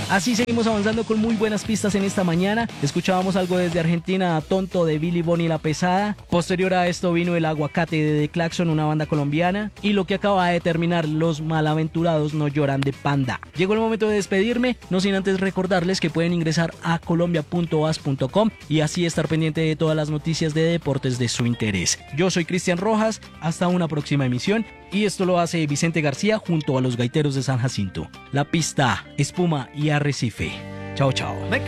Así seguimos avanzando con muy buenas pistas en esta mañana. Escuchábamos algo desde Argentina, Tonto de Billy Bonnie La Pesada. Posterior a esto vino El Aguacate de The Claxon, una banda colombiana. Y lo que acaba de terminar, Los Malaventurados No Lloran de Panda. Llegó el momento de despedirme, no sin antes recordarles que pueden ingresar a colombia.as.com y así estar pendiente de todas las noticias de deportes de su interés. Yo soy Cristian Rojas, hasta una próxima emisión. Y esto lo hace Vicente García junto a los Gaiteros de San Jacinto. La pista, Espuma y Arrecife. Chao, chao.